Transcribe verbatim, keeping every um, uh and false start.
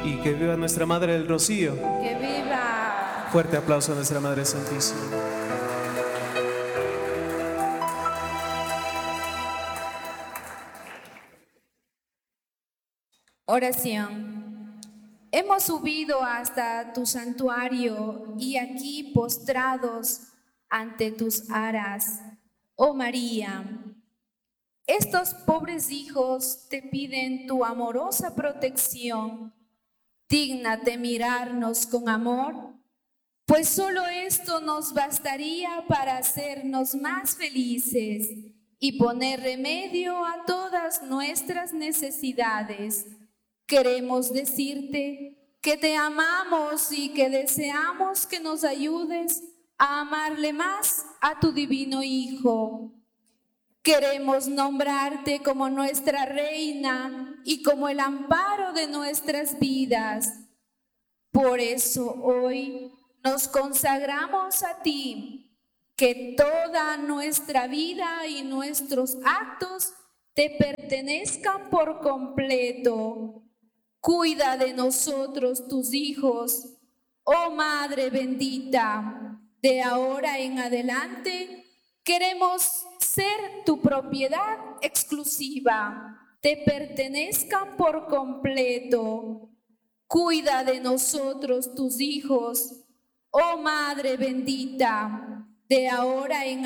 Y que viva nuestra Madre del Rocío. ¡Que viva! Fuerte aplauso a nuestra Madre Santísima. Oración. Hemos subido hasta tu santuario y aquí postrados ante tus aras, oh María. Estos pobres hijos te piden tu amorosa protección. Dígnate mirarnos con amor, pues solo esto nos bastaría para hacernos más felices y poner remedio a todas nuestras necesidades. Queremos decirte que te amamos y que deseamos que nos ayudes a amarle más a tu divino Hijo. Queremos nombrarte como nuestra reina y como el amparo de nuestras vidas. Por eso hoy nos consagramos a ti, que toda nuestra vida y nuestros actos te pertenezcan por completo. Cuida de nosotros, tus hijos, oh Madre bendita. De ahora en adelante queremos ser tu propiedad exclusiva, te pertenezcan por completo. Cuida de nosotros, tus hijos, oh Madre bendita. De ahora en